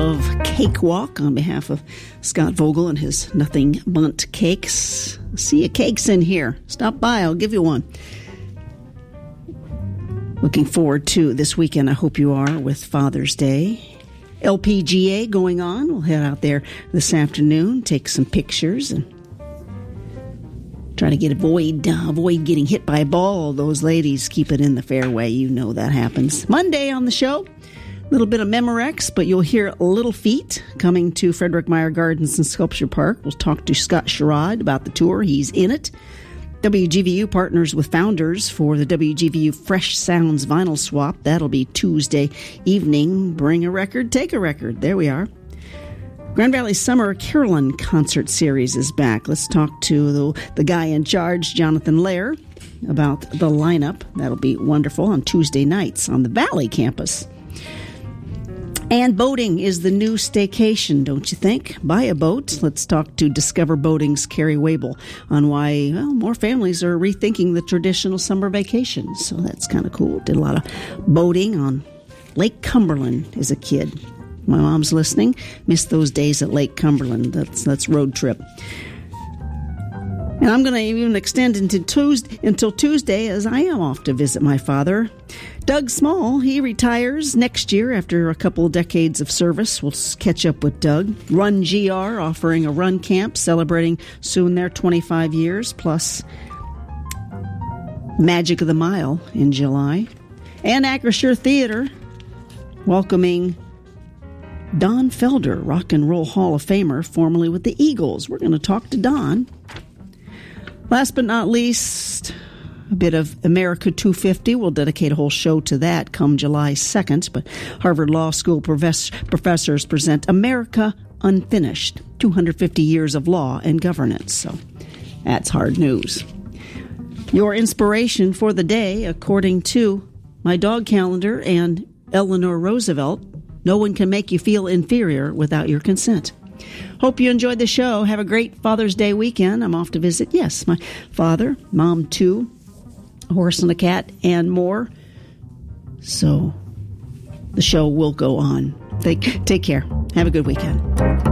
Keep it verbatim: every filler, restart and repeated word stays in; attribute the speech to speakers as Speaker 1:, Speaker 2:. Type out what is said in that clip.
Speaker 1: of Cakewalk on behalf of Scott Vogel and his Nothing Bundt Cakes. See you cakes in here. Stop by. I'll give you one. Looking forward to this weekend. I hope you are, with Father's Day. L P G A going on. We'll head out there this afternoon, take some pictures, and try to get avoid uh, avoid getting hit by a ball. Those ladies keep it in the fairway. You know that happens. Monday on the show, a little bit of Memorex, but you'll hear Little Feat coming to Frederick Meyer Gardens and Sculpture Park. We'll talk to Scott Sherrod about the tour. He's in it. W G V U partners with Founders for the W G V U Fresh Sounds Vinyl Swap. That'll be Tuesday evening. Bring a record, take a record. There we are. Grand Valley Summer Carolyn Concert Series is back. Let's talk to the, the guy in charge, Jonathan Lair, about the lineup. That'll be wonderful on Tuesday nights on the Valley campus. And boating is the new staycation, don't you think? Buy a boat. Let's talk to Discover Boating's Carrie Wabel on why, well, more families are rethinking the traditional summer vacation. So that's kind of cool. Did a lot of boating on Lake Cumberland as a kid. My mom's listening. Missed those days at Lake Cumberland. That's that's road trip. And I'm going to even extend into Tuesday, until Tuesday, as I am off to visit my father. Doug Small, he retires next year after a couple of decades of service. We'll catch up with Doug. Run G R offering a run camp, celebrating soon their twenty-five years, plus Magic of the Mile in July. And Acrisure Theater welcoming Don Felder, Rock and Roll Hall of Famer, formerly with the Eagles. We're going to talk to Don. Last but not least, a bit of America two fifty. We'll dedicate a whole show to that come July second. But Harvard Law School profess- professors present America Unfinished, two hundred fifty years of law and governance. So that's hard news. Your inspiration for the day, according to my dog calendar and Eleanor Roosevelt: no one can make you feel inferior without your consent. Hope you enjoyed the show. Have a great Father's Day weekend. I'm off to visit, yes, my father, mom too, a horse and a cat, and more. So the show will go on. Take, take care. Have a good weekend.